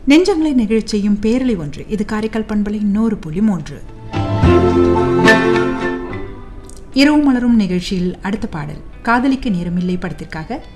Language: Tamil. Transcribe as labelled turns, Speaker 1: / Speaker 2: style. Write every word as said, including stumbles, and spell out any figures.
Speaker 1: நெஞ்சங்களை நெகிழச் செய்யும் பேரலை ஒன்று. இது காரைக்கால் பண்பலை நூறு புள்ளி மூன்று. இரவு மலரும் நிகழ்ச்சியில் அடுத்த பாடல் காதலிக்க நேரமில்லை படத்திற்காக